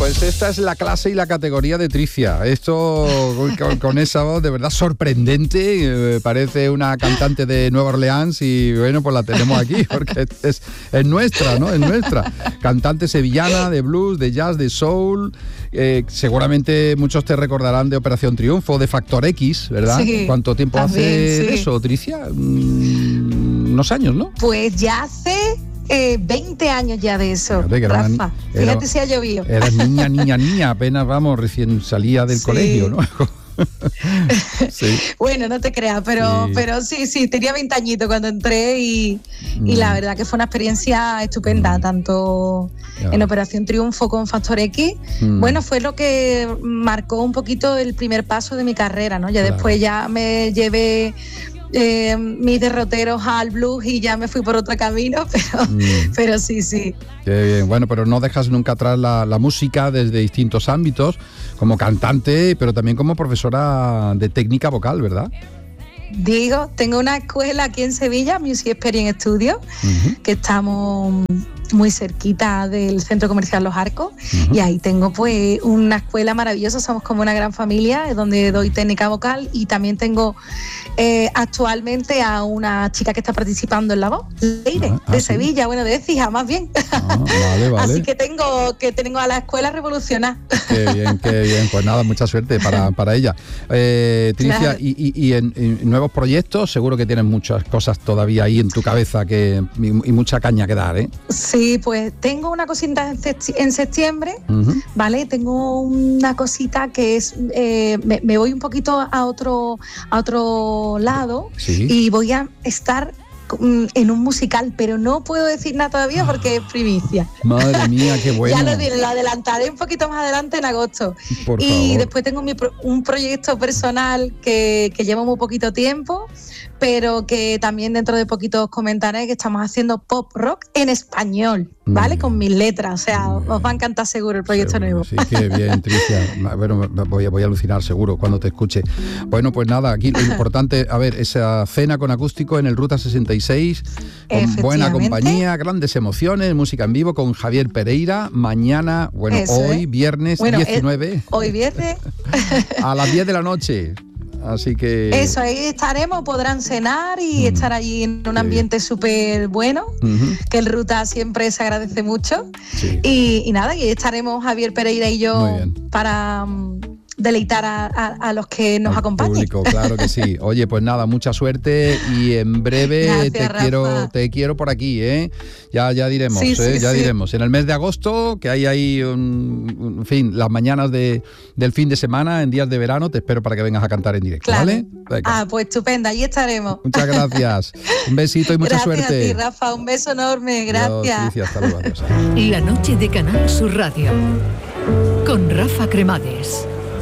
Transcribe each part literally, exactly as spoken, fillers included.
Pues esta es la clase y la categoría de Tricia. Esto con, con esa voz de verdad sorprendente, eh, parece una cantante de Nueva Orleans y bueno, pues la tenemos aquí porque es, es, es nuestra, ¿no? Es nuestra. Cantante sevillana de blues, de jazz, de soul. Eh, seguramente muchos te recordarán de Operación Triunfo, de Factor X, ¿verdad? Sí, ¿Cuánto tiempo también, hace sí. eso, Tricia? Mm, unos años, ¿no? Pues ya hace eh, veinte años ya de eso, Fíjate que era Rafa. una- era- Fíjate si ha llovido. Eras niña, niña, niña, apenas, vamos, recién salía del Sí. colegio, ¿no? Sí. Bueno, no te creas, pero Sí. sí, pero sí, sí, tenía veinte añitos cuando entré y, y Mm. la verdad que fue una experiencia estupenda, Mm. tanto Ya. en Operación Triunfo con Factor X. Mm. Bueno, fue lo que marcó un poquito el primer paso de mi carrera, ¿no? Ya Claro. después ya me llevé eh, mis derroteros al blues y ya me fui por otro camino, pero, Mm. pero sí, sí. Qué bien. Bueno, pero no dejas nunca atrás la, la música desde distintos ámbitos, como cantante, pero también como profesora de técnica vocal, ¿verdad? Digo, tengo una escuela aquí en Sevilla, Music Experience Studio, Uh-huh. que estamos muy cerquita del Centro Comercial Los Arcos, Uh-huh. y ahí tengo pues una escuela maravillosa, somos como una gran familia, donde doy técnica vocal y también tengo eh, actualmente a una chica que está participando en La Voz, Leire, Ah, ah, de sí. Sevilla, bueno, de Écija más bien. Ah, vale, vale. Así que tengo que tengo a la escuela revolucionada. Qué bien, qué bien. Pues nada, mucha suerte para, para ella. Eh, Tricia, Claro. y, y- y en, en nuevos proyectos, seguro que tienes muchas cosas todavía ahí en tu cabeza que y, y mucha caña que dar, ¿eh? Sí, pues tengo una cosita en septi- en septiembre. Ujú. Vale, tengo una cosita que es, eh, me, me voy un poquito a otro, a otro lado Sí. y voy a estar mm, en un musical, pero no puedo decir nada todavía porque es primicia. Madre mía, qué bueno. Ya lo, diré, lo adelantaré un poquito más adelante en agosto. Por y favor. después tengo mi pro- un proyecto personal que, que llevo muy poquito tiempo, pero que también dentro de poquito os comentaré que estamos haciendo pop rock en español, ¿vale? Mm. Con mis letras, o sea, Muy os va a bien. encantar seguro el proyecto Seguro, nuevo. Sí, qué bien, Tricia. Bueno, me- voy a, voy a alucinar seguro cuando te escuche. Bueno, pues nada, aquí lo importante, a ver, esa cena con acústico en el Ruta sesenta y seis, con buena Efectivamente. compañía, grandes emociones, música en vivo con Javier Pereira, mañana, bueno, Eso hoy, es. viernes Bueno, diecinueve, Hoy viernes, a las diez de la noche. Así que... eso, ahí estaremos, podrán cenar y Mm. estar allí en un Qué ambiente súper bueno, Ujú, que el Ruta siempre se agradece mucho. sí. Y, y nada, y estaremos Javier Pereira y Muy yo bien. para mm, deleitar a, a- a los que nos Al acompañen. público, claro que sí. Oye, pues nada, mucha suerte y en breve Gracias, te Rafa. quiero te quiero por aquí, ¿eh? Ya ya diremos, Sí, ¿eh? sí, ya sí. diremos. En el mes de agosto, que hay ahí, un, un- en fin, las mañanas de, del fin de semana, en días de verano, te espero para que vengas a cantar en directo, Claro. ¿vale? Venga. Ah, pues estupenda, allí estaremos. Muchas gracias. Un besito y mucha Gracias suerte. a ti, Rafa, un beso enorme, Adiós, gracias. Tricia, hasta luego, adiós. La noche de Canal Sur Radio con Rafa Cremades.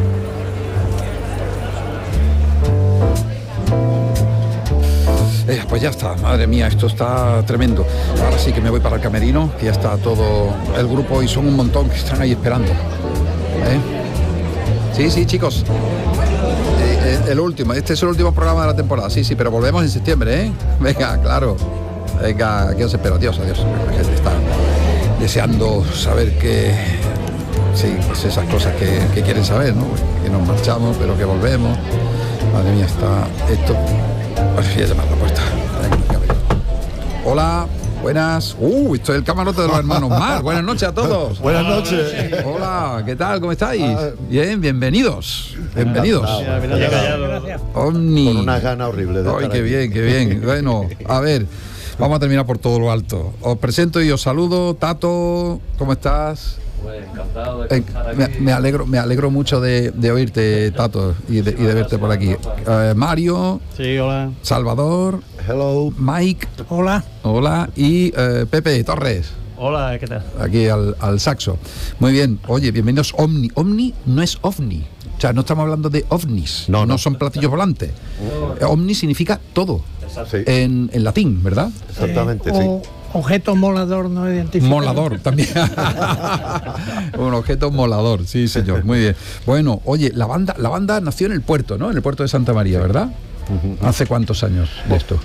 Eh, pues ya está, madre mía, esto está tremendo. Ahora sí que me voy para el camerino, que ya está todo el grupo y son un montón que están ahí esperando. ¿Eh? Sí, sí, chicos. Eh, eh, el último, este es el último programa de la temporada, sí, sí, pero volvemos en septiembre, ¿eh? Venga, claro. Venga, aquí os espero. Adiós, adiós. La gente está deseando saber que... Sí, pues esas cosas que, que quieren saber, ¿no? Que nos marchamos, pero que volvemos. Madre mía, está esto... Voy a llamar a la puerta. Hola, buenas. Uh, esto es el camarote de los hermanos Mar. Buenas noches a todos. Buenas noches. Hola, ¿qué tal? ¿Cómo estáis? Ah, Bien, bienvenidos. Bienvenidos. Gracias. Omni. Con unas ganas horribles de Ay, estar qué aquí. bien, qué bien. Bueno, a ver, vamos a terminar por todo lo alto. Os presento y os saludo. Tato, ¿cómo estás? Pues encantado de Eh, estar me, aquí. me alegro, me alegro mucho de, de oírte, Tato, y de, y de verte por aquí. Eh, Mario, Sí, hola. Salvador, Hello. Mike, Hola. hola, y eh, Pepe Torres, Hola, ¿qué tal? aquí al, al saxo. Muy bien, oye, bienvenidos. Omni. Omni no es ovni. O sea, no estamos hablando de ovnis, No, no. son platillos volantes. Eh, Omni significa todo, Sí, en, en latín, ¿verdad? exactamente, sí. O objeto molador no identificado. Molador también. Un objeto molador, sí, señor. Muy bien. Bueno, oye, la banda, la banda nació en el puerto, ¿no? En el puerto de Santa María, ¿verdad? ¿Hace cuántos años de esto?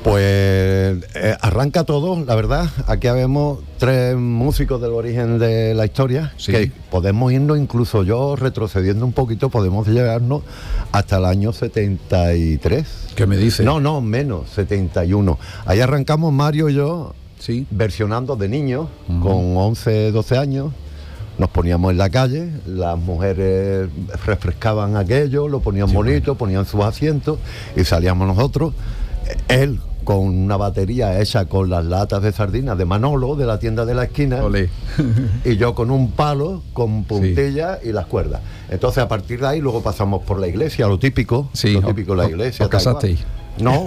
Pues eh, arranca todo, la verdad. Aquí habemos tres músicos del origen de la historia, sí. que podemos irnos, incluso yo retrocediendo un poquito, podemos llegarnos hasta el año setenta y tres. ¿Qué me dice? No, no, menos, setenta y uno. Ahí arrancamos Mario y yo, sí, versionando de niños, uh-huh. con once, doce años. Nos poníamos en la calle, las mujeres refrescaban aquello, lo ponían sí, bonito, ponían sus asientos y salíamos nosotros. Él con una batería hecha con las latas de sardinas de Manolo, de la tienda de la esquina. Olé. Y yo con un palo, con puntillas sí. y las cuerdas. Entonces, a partir de ahí, luego pasamos por la iglesia, lo típico, sí, lo típico de la iglesia. ¿Os casasteis? No.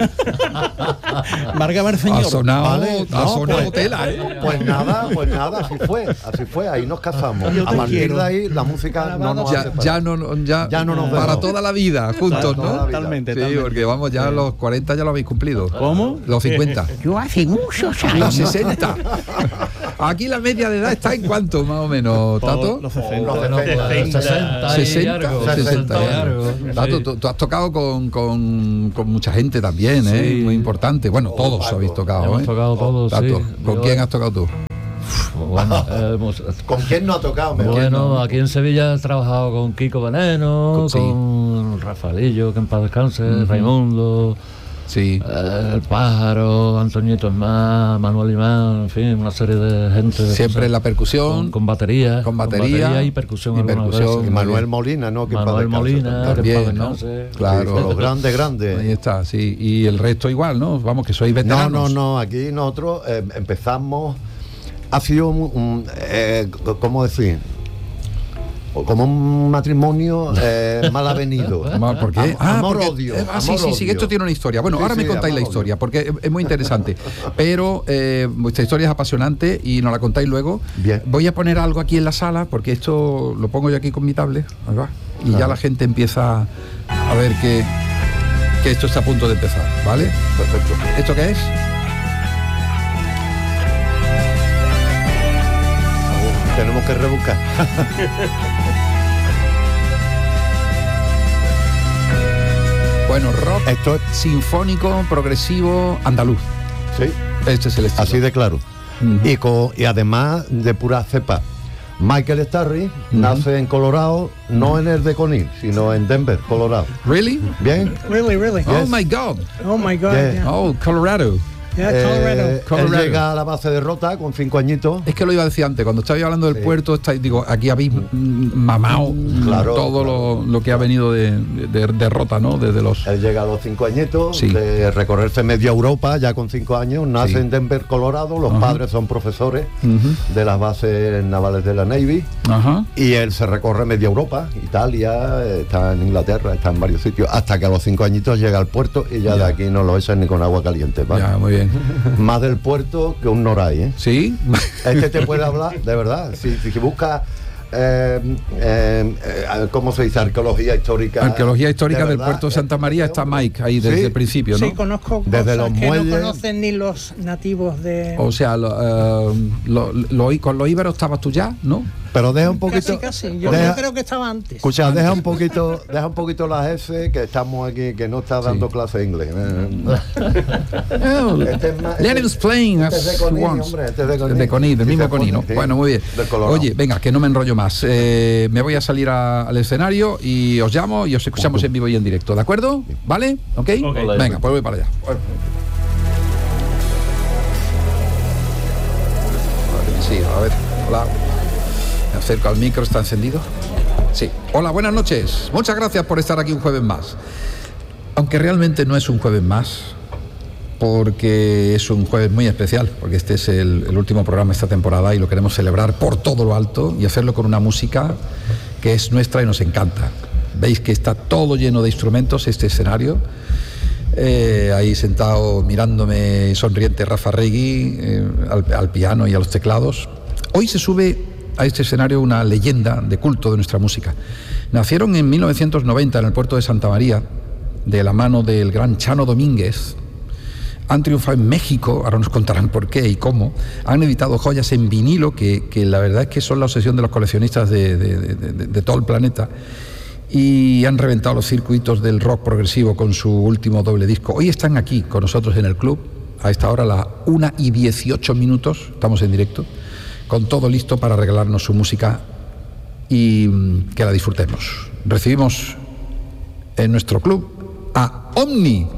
Marga Barceñor. Ha sonado, vale, ha no, sonado pues, tela, ¿eh? Pues nada, pues nada, así fue, así fue, ahí nos casamos. A partir quiero. de ahí la música no nos ya, ya no ya, ya no nos para vemos. toda la vida juntos, ¿no? Totalmente, sí, totalmente. Porque vamos, ya los cuarenta ya lo habéis cumplido. ¿Cómo? Los cincuenta. Yo hace muchos años. Los sesenta. Aquí la media de edad está en cuánto, más o menos, Tato. Los sesenta. Los sesenta. sesenta. sesenta. Tato, tú, tú has tocado con, con, con mucha gente también, ¿eh? Sí. Muy importante. Bueno, todos oh, habéis tocado, Hemos ¿eh? tocado todos, Tato, sí. ¿con Yo, quién has tocado tú? Bueno, eh, hemos, ¿Con quién no ha tocado? Mejor? bueno, aquí en Sevilla he trabajado con Kiko Veneno, Con- sí. con Rafaelillo, que en paz descanse, Ujú. Raimundo, Sí. eh, El Pájaro, Antoñito Esmá, Manuel Imán, en fin, una serie de gente. de Siempre cosas. en la percusión. Con, con batería. Con batería y percusión. y algunas percusión. veces. Y Manuel Molina, ¿no? Que en paz Manuel descanse Molina, también. que en paz También, ¿no? descanse. Claro. Sí, los grandes, grandes. Ahí está, sí. Y el resto igual, ¿no? Vamos, que sois No, veteranos. no, no, aquí nosotros eh, empezamos, ha sido un, un, eh, ¿cómo decir? Como un matrimonio eh, mal avenido. Amor, ¿por qué? Am- Ah, amor, porque- odio. eh, ah, sí, amor, sí, sí, que odio. esto tiene una historia. Bueno, Sí, ahora sí, me contáis la amor, historia, odio. porque es, es muy interesante. Pero eh, vuestra historia es apasionante y nos la contáis luego. Bien. Voy a poner algo aquí en la sala, porque esto lo pongo yo aquí con mi tablet. Ahí va. Y ya Claro. la gente empieza a ver que, que esto está a punto de empezar, ¿vale? Perfecto. ¿Esto qué es? Tenemos que rebuscar. Bueno, rock Esto es, sinfónico, progresivo, andaluz. sí, Este es el estilo. así de claro. Ujú. Y, co- y además de pura cepa. Michael Starry nace en Colorado, no en el de Conil, sino en Denver, Colorado. ¿Really? ¿Bien? Really, really. Oh Yes. my God. Oh my God. Yeah. Yeah, Oh, Colorado. Yeah, Colorado. Eh, Colorado. Él llega a la base de Rota con cinco añitos. Es que lo iba a decir antes, cuando estaba hablando del Sí. puerto, estáis, digo, aquí habéis mm, mamado mm, Claro, todo claro. Lo, lo que ha venido de, de, de Rota, ¿no? Desde los... Él llega a los cinco añitos, Sí. de recorrerse media Europa ya con cinco años, nace Sí. en Denver, Colorado, los Ajá. padres son profesores Ujú. de las bases navales de la Navy Ajá. y él se recorre media Europa, Italia, está en Inglaterra, está en varios sitios, hasta que a los cinco añitos llega al puerto y ya, Ya. de aquí no lo echan ni con agua caliente, ¿vale? Ya, muy bien. Más del puerto que un Noray, ¿eh? ¿Sí? Este te puede hablar, de verdad, si, si buscas, eh, eh, eh, ¿cómo se dice? Arqueología histórica. Arqueología histórica de del verdad, puerto de eh, Santa María está Mike ahí desde Sí. el principio, ¿no? Sí, conozco Desde cosas los que muelles. no conocen ni los nativos de... O sea, lo, eh, lo- lo- con los íberos estabas tú ya, ¿no? Pero deja un poquito. Casi, casi. Yo, deja- yo creo que estaba antes. Escucha, deja un poquito, deja un poquito las S, que estamos aquí, que no está dando Sí. clase de inglés. Oh, Este es más- let him explain este as es de Conil, he wants. hombre, este es de Conil. De Conil, del Sí, mismo se Conil, ¿no? pone, sí. Bueno, muy bien. Del Colorado. Oye, venga, que no me enrollo más. Eh, me voy a salir a- al escenario y os llamo y os escuchamos en vivo y en directo, ¿de acuerdo? ¿Vale? ¿Ok? Ok. Venga, pues voy para allá. Sí, a ver, hola. Me acerco al micro, ¿está encendido? Sí. Hola, buenas noches. Muchas gracias por estar aquí un jueves más. Aunque realmente no es un jueves más, porque es un jueves muy especial, porque este es el, el último programa de esta temporada y lo queremos celebrar por todo lo alto y hacerlo con una música que es nuestra y nos encanta. Veis que está todo lleno de instrumentos este escenario. Eh, ahí sentado mirándome sonriente Rafa Regui eh, al, al piano y a los teclados. Hoy se sube a este escenario una leyenda de culto de nuestra música. Nacieron en mil novecientos noventa en el puerto de Santa María, de la mano del gran Chano Domínguez. Han triunfado en México, ahora nos contarán por qué y cómo. Han editado joyas en vinilo que, que la verdad es que son la obsesión de los coleccionistas de, de, de, de, de todo el planeta. y han reventado los circuitos del rock progresivo con su último doble disco. Hoy están aquí con nosotros en el club, a esta hora, las una y dieciocho minutos, estamos en directo, con todo listo para regalarnos su música y que la disfrutemos. Recibimos en nuestro club a Omni.